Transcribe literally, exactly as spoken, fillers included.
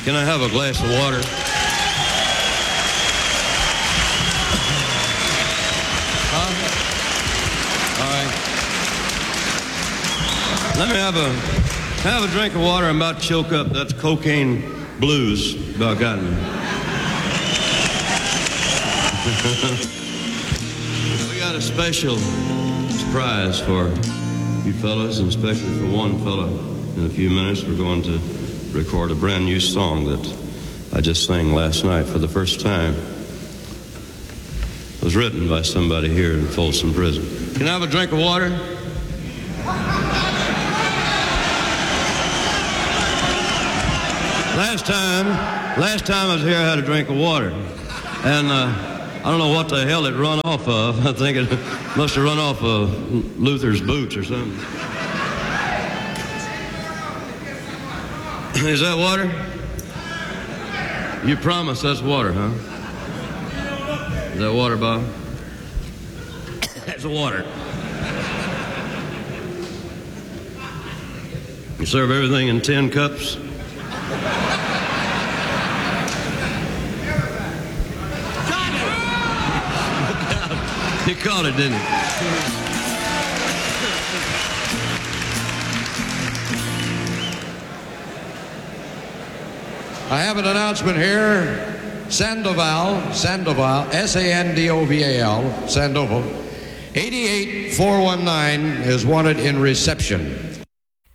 Can I have a glass of water? Huh? All right. Let me have a have a drink of water. I'm about to choke up. That's cocaine blues about got me. We got a special surprise for you fellas, and especially for one fella. In a few minutes, we're going to record a brand new song that I just sang last night for the first time. It was written by somebody here in Folsom Prison. Can I have a drink of water? Last time, last time I was here, I had a drink of water. And uh, I don't know what the hell it run off of. I think it must have run off of Luther's boots or something. Is that water? You promise that's water, huh? Is that water, Bob? That's water. You serve everything in tin cups? You caught it, didn't you? I have an announcement here. Sandoval, Sandoval, S A N D O V A L, Sandoval, eighty-eight four one nine is wanted in reception.